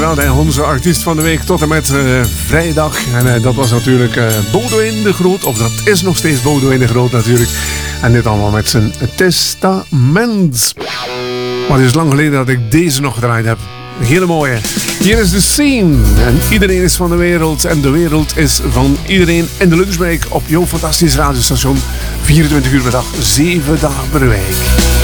inderdaad, onze artiest van de week tot en met vrijdag. En dat was natuurlijk Boudewijn de Groot. Of dat is nog steeds Boudewijn de Groot natuurlijk. En dit allemaal met zijn testament. Maar het is lang geleden dat ik deze nog gedraaid heb. Een hele mooie. Hier is de scene. En iedereen is van de wereld. En de wereld is van iedereen. In de lunchbreak op jouw fantastisch radiostation. 24 uur per dag, 7 dagen per week.